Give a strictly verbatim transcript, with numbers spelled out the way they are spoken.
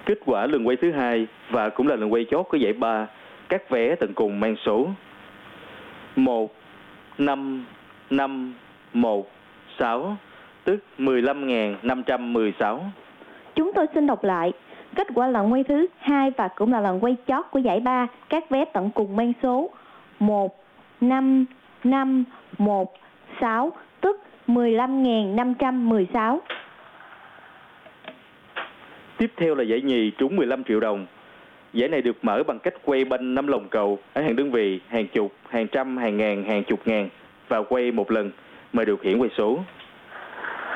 Kết quả lần quay thứ hai và cũng là lần quay chót của giải ba, các vé tận cùng mang số một năm năm một sáu, tức mười lăm nghìn năm trăm mười sáu. Chúng tôi xin đọc lại. Kết quả lần quay thứ hai và cũng là lần quay chót của giải ba, các vé tận cùng mang số một năm năm một sáu, tức mười lăm nghìn năm trăm mười sáu. Tiếp theo là giải nhì trúng mười lăm triệu đồng. Giải này được mở bằng cách quay banh năm lồng cầu ở hàng đơn vị, hàng chục, hàng trăm, hàng ngàn, hàng chục ngàn và quay một lần. Mời điều khiển quay số.